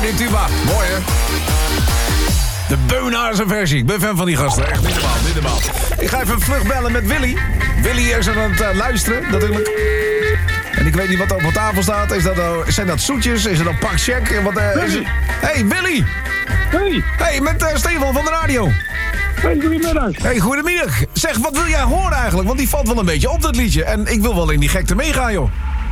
die tuba. Mooi, hè? De Beunaarse versie. Ik ben fan van die gasten. Echt niet normaal. Ik ga even vlug bellen met Willy. Willy is aan het luisteren, natuurlijk. En ik weet niet wat er op tafel staat. Zijn dat zoetjes? Is het een pak check? Hey, Willy! Hey, met Stefan van de radio. Hey, goedemiddag. Hey, goedemiddag. Zeg, wat wil jij horen eigenlijk? Want die valt wel een beetje op, dat liedje. En ik wil wel in die gekte meegaan, joh.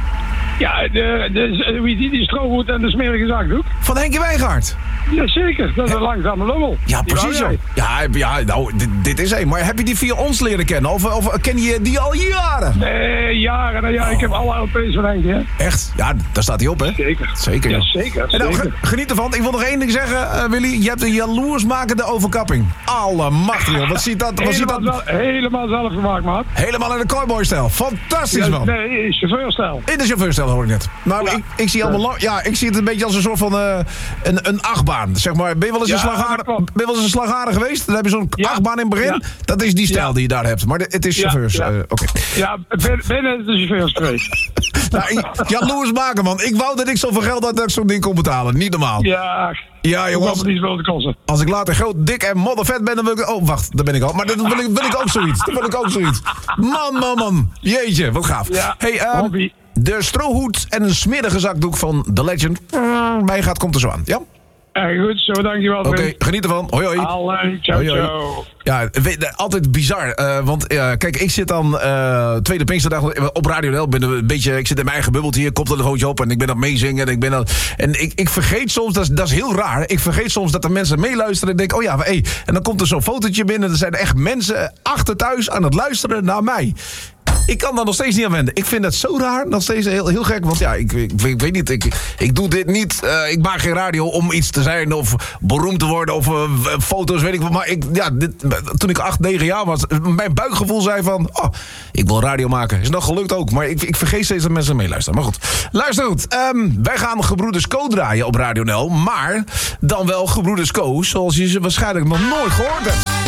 Ja, wie die strohoed en de smerige zakdoek? Van Henkie Wijngaard. Ja, zeker. Dat is een langzame lummel. Ja, precies, joh. Ja, nou, dit is één. Maar heb je die via ons leren kennen? Of ken je die al jaren? Nee, jaren. Ja, ik heb alle LP's van Henkie, hè. Echt? Ja, daar staat hij op, hè? Zeker. Ja, zeker. En nou, geniet ervan. Ik wil nog één ding zeggen, Willy. Je hebt een jaloersmakende overkapping. Allemachtig, joh. Wat ziet dat? Helemaal zelf gemaakt, maat. Helemaal in de cowboy-stijl. Fantastisch, man. Nee, chauffeurstijl. In de chauffeurstijl hoor ik net. Nou, ja. ik zie allemaal... Ja, ik zie het een beetje als een soort van een achtbaan. Zeg maar, ben je wel eens een slagader geweest? Dan heb je zo'n achtbaan in het begin. Ja. Dat is die stijl die je daar hebt. Maar het is chauffeurs. Oké. Ja, binnen de chauffeurs geweest. Nou, jaloers maken, man. Ik wou dat ik zoveel geld had dat ik zo'n ding kon betalen. Niet normaal. Ja, jongens. Als ik later groot, dik en moddervet ben, dan wil ik... Oh, wacht, daar ben ik al. Maar dan wil ik ook zoiets. Man. Jeetje, wat gaaf. Ja, hey, de strohoed en een smerige zakdoek van The Legend. Mij komt er zo aan, ja? Goed, zo, dankjewel. Oké, geniet ervan. Hoi. Allee, ciao. Ja, altijd bizar. Want kijk, ik zit dan tweede Pinksterdag op Radio NL. Ik zit in mijn eigen bubbeltje hier, koptelefoontje op en ik ben aan het meezingen. En ik vergeet soms, dat is heel raar. Ik vergeet soms dat er mensen meeluisteren en denk, oh ja, hey. En dan komt er zo'n fotootje binnen. Er zijn echt mensen achter thuis aan het luisteren naar mij. Ik kan daar nog steeds niet aan wennen. Ik vind dat zo raar, nog steeds heel gek. Want ja, ik weet niet, ik doe dit niet. Ik maak geen radio om iets te zijn of beroemd te worden of foto's, weet ik wat. Maar toen ik 8, 9 jaar was, mijn buikgevoel zei van, oh, ik wil radio maken. Is nog gelukt ook, maar ik vergeet steeds dat mensen meeluisteren. Maar goed, luister goed. Wij gaan Gebroeders Co draaien op Radio NL, maar dan wel Gebroeders Co zoals je ze waarschijnlijk nog nooit gehoord hebt.